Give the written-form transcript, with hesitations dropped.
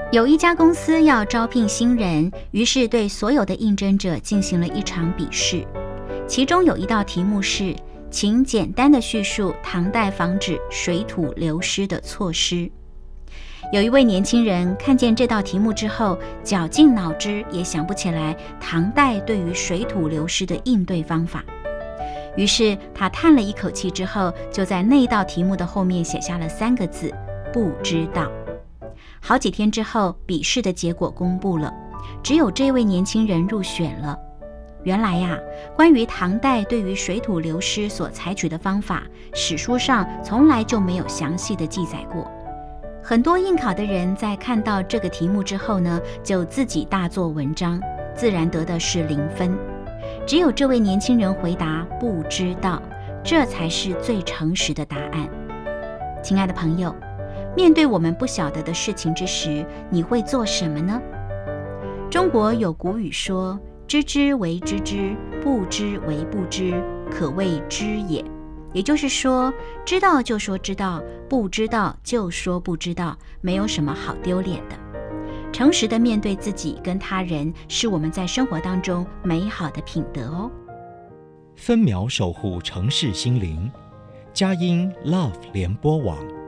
有一家公司要招聘新人，于是对所有的应征者进行了一场笔试。其中有一道题目是，请简单的叙述唐代防止水土流失的措施。有一位年轻人看见这道题目之后，绞尽脑汁也想不起来唐代对于水土流失的应对方法。于是他叹了一口气之后，就在那道题目的后面写下了3个字：不知道。好几天之后，笔试的结果公布了，只有这位年轻人入选了。原来呀，关于唐代对于水土流失所采取的方法，史书上从来就没有详细的记载过。很多应考的人在看到这个题目之后呢，就自己大做文章，自然得的是0分。只有这位年轻人回答不知道，这才是最诚实的答案。亲爱的朋友，面对我们不晓得的事情之时，你会做什么呢？中国有古语说，知之为知之，不知为不知，可谓知也。也就是说，知道就说知道，不知道就说不知道，没有什么好丢脸的。诚实的面对自己跟他人，是我们在生活当中美好的品德哦。 分秒守护城市心灵，佳音 Love 联播网。